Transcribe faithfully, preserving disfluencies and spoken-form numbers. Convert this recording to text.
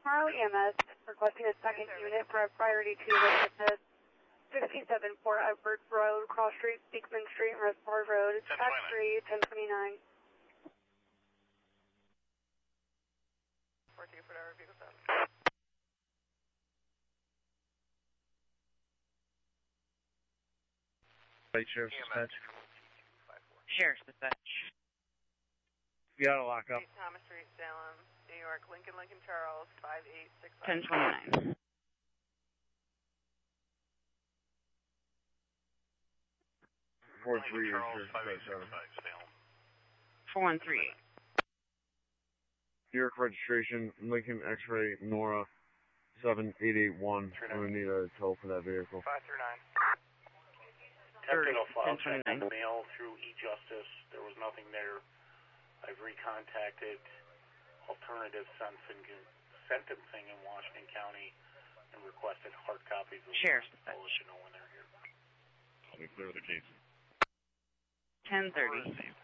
Tomorrow E M S requesting a second unit for a priority two witness sixty-seven four Edward Road, Cross Street, Beekman Street, and Reservoir Road. Tax three, ten twenty-nine. fourteen for hour, vehicle seven. Lake Sheriff's Dispatch. Sheriff's Dispatch. You gotta lock up. Thomas Street, Salem, New York, Lincoln, Lincoln, Charles, five eight six five. ten twenty-nine. four three Sheriff's Dispatch. four one three. New York registration, Lincoln X-ray, Nora, seven eight eight one. I'm gonna need a tow for that vehicle. five through nine. Technical file check on the mail through eJustice. There was nothing there. I've recontacted alternative sentencing in Washington County and requested hard copies of the Sheriff's I'll let you know when they're here. I'll be clear with the case. ten thirty.